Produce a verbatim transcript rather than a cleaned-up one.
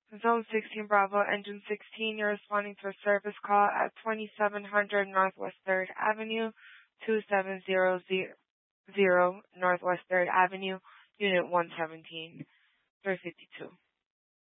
Zone sixteen Bravo, Engine sixteen, you're responding to a service call at twenty-seven hundred Northwest third Avenue, two seven zero zero Northwest third Avenue, Unit one seventeen, three fifty-two.